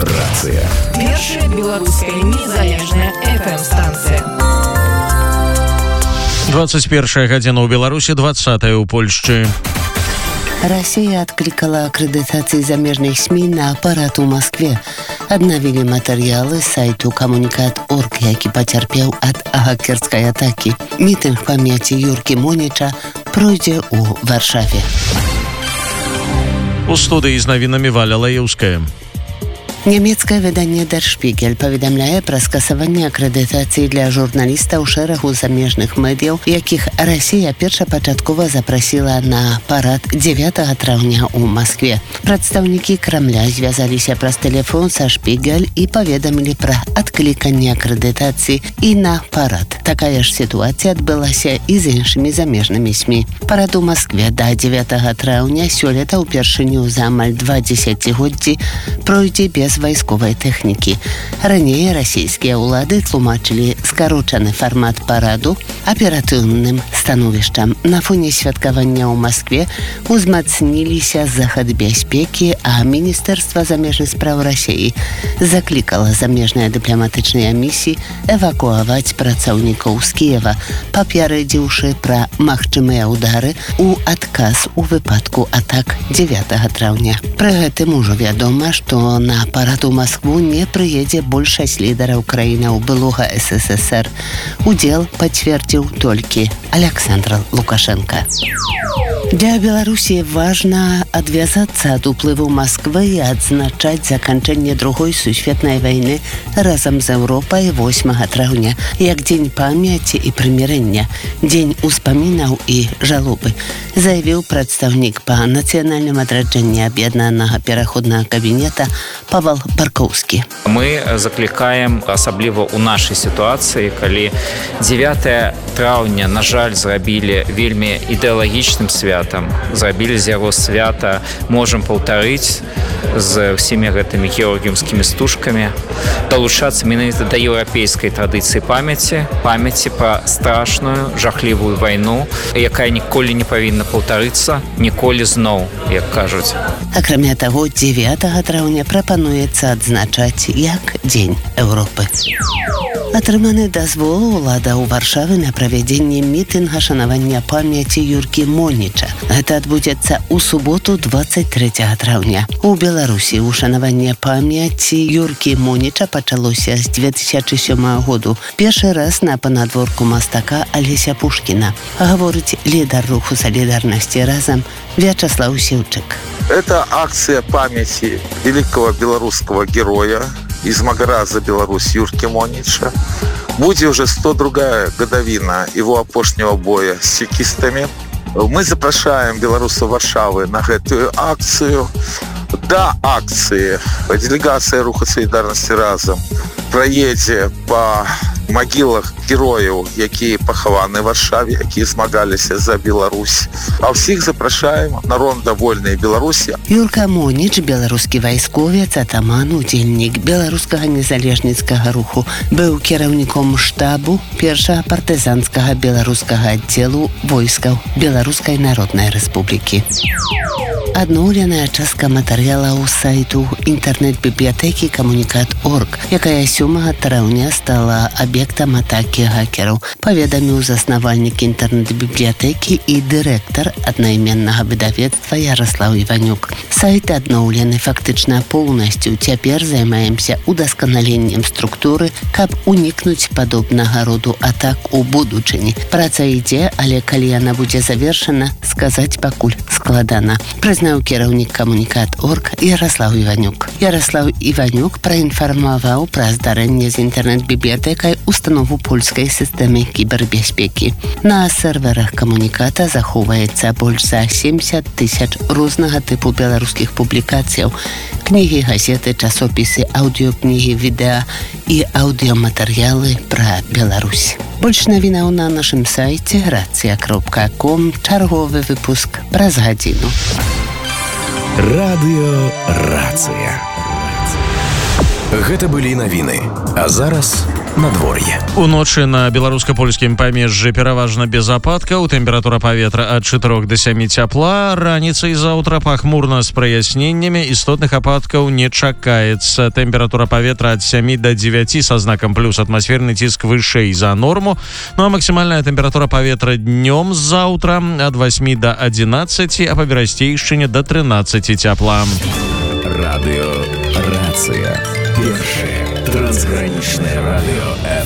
Рацыя. Першая беларуская незалежная FM-станція. 21 гадзіна ў Беларусі, 20 у Польшчы. Россия откликала аккредитации замежных СМИ на аппарат у Москве. Аднавілі матэрыялы сайту Коммуникат.орг, які пацярпеў ад хакерскай атакі. Мітынг памяці Юркі Моніча пройдзе ў Варшаве. У студыі з навінамі Валя Лаеўская. Нямецкае выданне Der Spiegel паведамляе пра скасаванне акрэдытацыі для журналістаў шэрагу замежных медыяў, якіх Расія першапачаткова запрасіла на парад 9 траўня ў Маскве. Прадстаўнікі Крамля звязаліся праз тэлефон са Шпігель і паведамілі пра адкліканне акрэдытацыі і на парад. Такая ж сітуацыя адбылася і з іншымі замежнымі СМІ. Парад у Маскве да 9 траўня сёлета ўпершыню за амаль 2 дзесяцігоддзі пройдзе без вайсковай тэхнікі. Раней расійскія ўлады тлумачылі скарочаны фармат параду аператыўным становішчам. На фоне святкавання ў Маскве узмацніліся захад бяспекі, а Міністэрства замежных спраў Расіі заклікала замежныя дыпламатычныя місіі эвакуаваць працаўнікоў з Кіева, папярэдзіўшы пра магчымыя ўдары ў адказ у выпадку атак 9 траўня. Пры гэтым ужо вядома, што на парад у Маскву не прыедзе большасць лідараў краінаў былога СССР. Удзел пацвердзіў толькі Александр Лукашенко. Для Беларусі важна адвязацца ад уплыву Масквы і адзначаць заканчэнне Другой сусветнай вайны разам з Еўропай 8 траўня, як дзень памяці і прымірэння, дзень успамінаў і жалобы, заявіў прадстаўнік па нацыянальным адраджэнні аб'яднанага пераходнага кабінета Павел Баркоўскі. Мы заклікаем, асабліва ў нашай сітуацыі, калі 9 траўня, на жаль, зрабілі вельмі ідэалагічным святам, зрабілі з яго свята, можам паўтарыць з ўсімі гэтымі георгіўскімі стужкамі, далучацца менавіта да еўрапейскай традыцыі памяці пра страшную, жахлівую вайну, якая ніколі не павінна паўтарыцца, ніколі зноў, як кажуць. Акрамя таго, 9 траўня прапануецца адзначаць як Дзень Еўропы. Атрыманы дазвол улада ў Варшавы на правядзенне мітынга шанавання памяці Юркі Моніча. Гэта адбудзецца ў суботу 23 траўня. У Беларусі ушанаванне памяці Юркі Моніча пачалося з 2007 году. Першы раз на панадворку мастака Алеся Пушкіна. Гаворыць лідар руху солідарнасці разам Вячаслав Сіўчык. Это акция памяти великого белорусского героя из Магара за Беларусь Юрки Монича. Будет уже 102-я годовина его опошнего боя с чекистами. Мы запрашаем белорусов Варшавы на эту акцию. До акции делегация Руха солідарнасці разом проедзе по магілах герояў, якія пахаваны ў Варшаве, якія змагаліся за Беларусь. А ўсіх запрашаем на ронда вольнай Беларусі. Юрка Моніч, беларускі вайсковец, атаман, удзельнік беларускага незалежніцкага руху, быў кіраўніком штабу першага партызанскага беларускага аддзелу войскаў Беларускай Народнай Рэспублікі. Адноўленая частка матэрыялаў сайту інтэрнэт-бібліятэкі Коммуникат.орг, якая 7 траўня стала аб'ектам атакі хакераў, паведаміў заснавальнік інтэрнэт-бібліятэкі і дырэктар аднайменнага выдавецтва Ярослав Іванюк. Сайт адноўлены фактычна поўнасцю. Цяпер займаемся удасканаленнем структуры, каб унікнуць падобнага роду атак у будучыні. Праца ідзе, але калі яна будзе завершана, сказаць пакуль складана. Прызнаў кіраўнік Коммуникат.орг Ярослав Іванюк. Ярослав Іванюк праінфармаваў пра здарэнне з інтэрнэт-бібліятэкай установу польскай сістэмы кібербяспекі. На серверах Коммуниката захоўваецца больш за 70 000 рознага тыпу беларускіх публікацыяў, кнігі, газеты, часопісы, аўдыёкнігі, відэа і аўдыёматэрыялы пра Беларусь. Больш навінаў на нашым сайце racja.com. Чарговы выпуск праз гадзіну. Радыё Рацыя. Гэта былі навіны. А зараз надвор'е. Уночы на беларуска-польскім памежжы пераважна без ападкаў, тэмпература паветра ад 4 до 7 цяпла, раніцай заўтра пахмурна з праясненнямі, істотных ападкаў не чакаецца. Тэмпература паветра ад 7 до 9 са знакам плюс, атмасферны ціск вышэй за норму, ну а максімальная тэмпература паветра днём заўтра ад 8 до 11, а па Берасцейшчыне до 13 цяпла. Радыё «Рацыя». Першае трансгранічнае радыё